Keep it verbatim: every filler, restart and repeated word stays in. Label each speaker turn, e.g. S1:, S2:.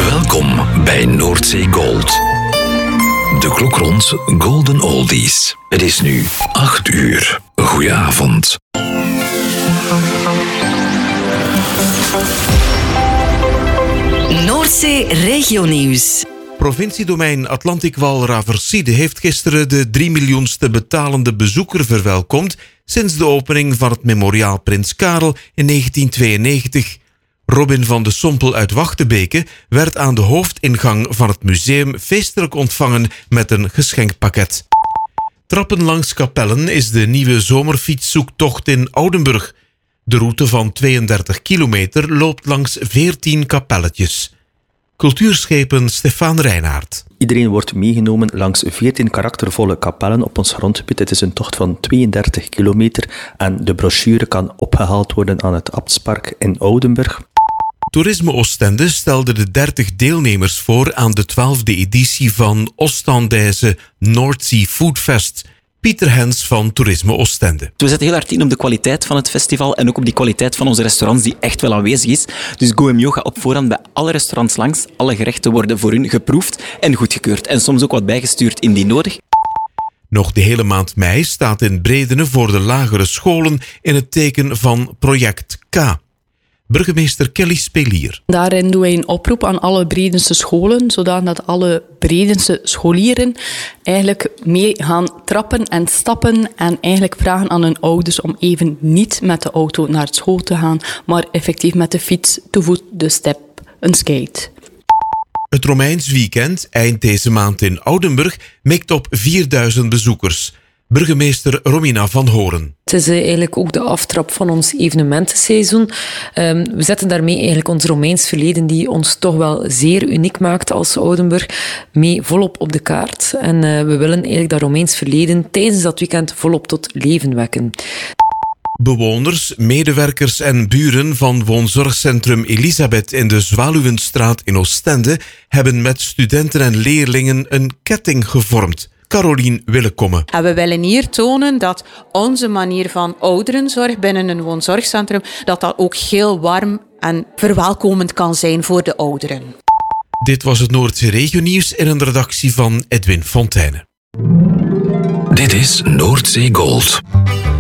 S1: Welkom bij Noordzee Gold. De klok rond Golden Oldies. Het is nu acht uur. Goedenavond.
S2: Noordzee Regionieuws.
S3: Provinciedomein Atlantic-Wal-Raverside heeft gisteren de drie miljoenste betalende bezoeker verwelkomd sinds de opening van het memoriaal Prins Karel in negentien tweeënnegentig. Robin van de Sompel uit Wachtebeke werd aan de hoofdingang van het museum feestelijk ontvangen met een geschenkpakket. Trappen langs Kapellen is de nieuwe zomerfietszoektocht in Oudenburg. De route van tweeëndertig kilometer loopt langs veertien kapelletjes. Cultuurschepen Stefan Reinaert.
S4: Iedereen wordt meegenomen langs veertien karaktervolle kapellen op ons grondgebied. Het is een tocht van tweeëndertig kilometer en de brochure kan opgehaald worden aan het Abtspark in Oudenburg.
S3: Toerisme Oostende stelde de dertig deelnemers voor aan de twaalfde editie van Oostendaise North Sea Food Fest. Pieter Hens van Toerisme Oostende.
S5: We zetten heel hard in op de kwaliteit van het festival en ook op die kwaliteit van onze restaurants die echt wel aanwezig is. Dus Go Mio gaat op voorhand bij alle restaurants langs. Alle gerechten worden voor hun geproefd en goedgekeurd. En soms ook wat bijgestuurd indien nodig.
S3: Nog de hele maand mei staat in Bredene voor de lagere scholen in het teken van Project K. Burgemeester Kelly Spelier.
S6: Daarin doen wij een oproep aan alle Bredense scholen, zodat alle Bredense scholieren eigenlijk mee gaan trappen en stappen en eigenlijk vragen aan hun ouders om even niet met de auto naar school te gaan, maar effectief met de fiets, te voet, de step, een skate.
S3: Het Romeins weekend, eind deze maand in Oudenburg, mikt op vierduizend bezoekers. Burgemeester Romina van Horen.
S7: Het is eigenlijk ook de aftrap van ons evenementenseizoen. Um, we zetten daarmee eigenlijk ons Romeins verleden, die ons toch wel zeer uniek maakt als Oudenburg, mee volop op de kaart. En uh, we willen eigenlijk dat Romeins verleden tijdens dat weekend volop tot leven wekken.
S3: Bewoners, medewerkers en buren van woonzorgcentrum Elisabeth in de Zwaluwenstraat in Oostende hebben met studenten en leerlingen een ketting gevormd. Carolien Willekomme.
S8: En we willen hier tonen dat onze manier van ouderenzorg binnen een woonzorgcentrum, dat dat ook heel warm en verwelkomend kan zijn voor de ouderen.
S3: Dit was het Noordzee Regionieuws in een redactie van Edwin Fontijne.
S1: Dit is Noordzee Gold.